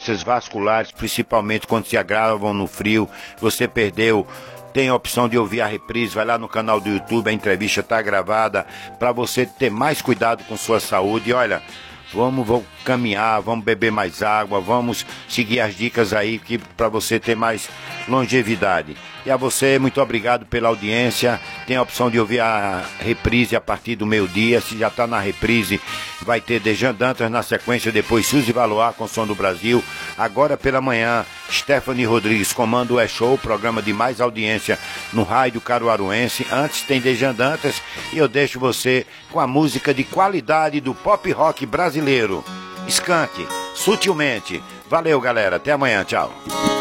doenças vasculares, principalmente quando se agravam no frio. Você perdeu, tem a opção de ouvir a reprise, vai lá no canal do YouTube, a entrevista está gravada, para você ter mais cuidado com sua saúde. E olha, vamos caminhar, vamos beber mais água, vamos seguir as dicas aí para você ter mais longevidade. E a você, muito obrigado pela audiência. Tem a opção de ouvir a reprise a partir do meio-dia. Se já está na reprise, vai ter Dejan Dantas na sequência, depois Suzy Valois com Som do Brasil. Agora pela manhã, Stephanie Rodrigues comanda o Show, programa de mais audiência no rádio caruaruense. Antes tem Dejan Dantas e eu deixo você com a música de qualidade do pop rock brasileiro, Skank, Sutilmente. Valeu, galera, até amanhã, tchau.